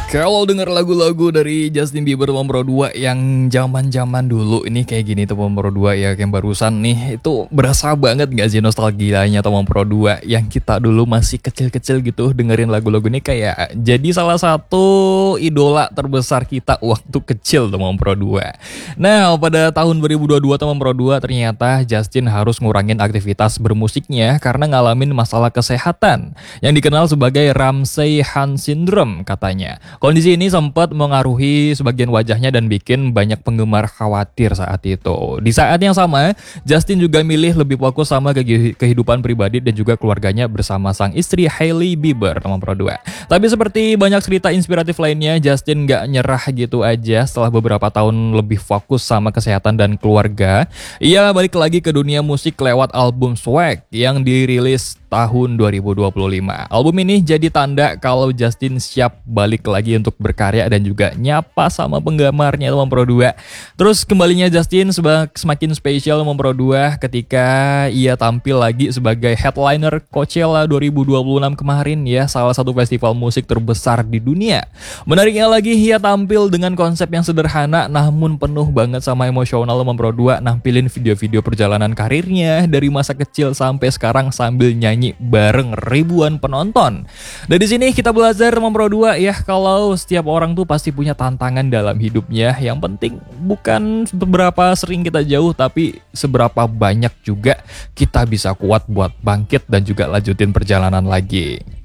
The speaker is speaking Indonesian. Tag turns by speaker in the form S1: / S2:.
S1: Kalau denger lagu-lagu dari Justin Bieber Nomor 2 yang zaman-zaman dulu ini kayak gini tuh Nomor 2 ya yang barusan nih itu berasa banget gak sih nostalgianya Nomor 2 yang kita dulu masih kecil-kecil gitu dengerin lagu-lagu ini kayak jadi salah satu idola terbesar kita waktu kecil Nomor 2. Nah pada tahun 2022 Nomor 2 ternyata Justin harus ngurangin aktivitas bermusiknya karena ngalamin masalah kesehatan yang dikenal sebagai Ramsay-Hunt Syndrome katanya. Kondisi ini sempat mengaruhi sebagian wajahnya dan bikin banyak penggemar khawatir saat itu. Di saat yang sama, Justin juga milih lebih fokus sama kehidupan pribadi dan juga keluarganya bersama sang istri Hailey Bieber Nomor 2. Tapi seperti banyak cerita inspiratif lainnya, Justin gak nyerah gitu aja setelah beberapa tahun lebih fokus sama kesehatan dan keluarga. Ia balik lagi ke dunia musik lewat album Swag yang dirilis tahun 2025. Album ini jadi tanda kalau Justin siap balik lagi untuk berkarya dan juga nyapa sama penggemarnya Nomor 2. Terus kembalinya Justin semakin spesial Nomor 2 ketika ia tampil lagi sebagai headliner Coachella 2026 kemarin ya, salah satu festival musik terbesar di dunia. Menariknya lagi ia tampil dengan konsep yang sederhana namun penuh banget sama emosional Nomor 2, nampilin video-video perjalanan karirnya dari masa kecil sampai sekarang sambil nyanyi bareng ribuan penonton. Dari sini kita belajar Nomor 2 ya, kalau setiap orang tuh pasti punya tantangan dalam hidupnya. Yang penting bukan seberapa sering kita jauh, tapi seberapa banyak juga kita bisa kuat buat bangkit dan juga lanjutin perjalanan lagi.